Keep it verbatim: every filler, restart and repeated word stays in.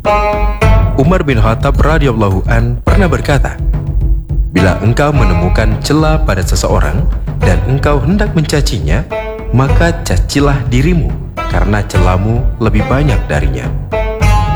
Umar bin Khattab radhiyallahu an pernah berkata, "Bila engkau menemukan cela pada seseorang dan engkau hendak mencacinya, maka cacilah dirimu, karena celamu lebih banyak darinya."